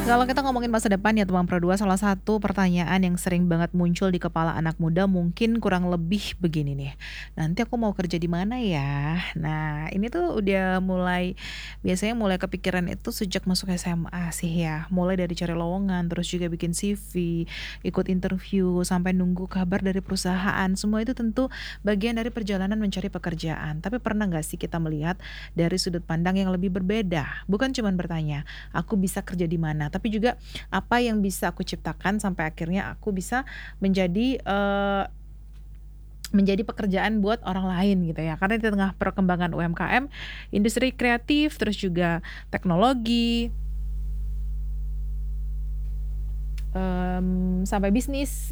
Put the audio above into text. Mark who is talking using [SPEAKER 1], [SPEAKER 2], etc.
[SPEAKER 1] Kalau kita ngomongin masa depan ya Teman Pro 2, salah satu pertanyaan yang sering banget muncul di kepala anak muda mungkin kurang lebih begini nih, "Nanti aku mau kerja di mana ya?" Nah, ini tuh udah mulai biasanya mulai kepikiran itu sejak masuk SMA sih ya, mulai dari cari lowongan, terus juga bikin CV, ikut interview, sampai nunggu kabar dari perusahaan, semua itu tentu bagian dari perjalanan mencari pekerjaan. Tapi pernah nggak sih kita melihat dari sudut pandang yang lebih berbeda? Bukan cuman bertanya, aku bisa kerja di mana, tapi juga apa yang bisa aku ciptakan sampai akhirnya aku bisa menjadi, menjadi pekerjaan buat orang lain gitu ya. Karena di tengah perkembangan UMKM, industri kreatif, terus juga teknologi, sampai bisnis